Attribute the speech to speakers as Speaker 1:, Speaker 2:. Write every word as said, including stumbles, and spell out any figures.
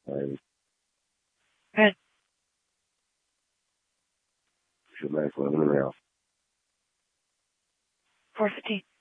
Speaker 1: Hey,
Speaker 2: Good.
Speaker 1: should make for a minute now.
Speaker 2: four fifteen.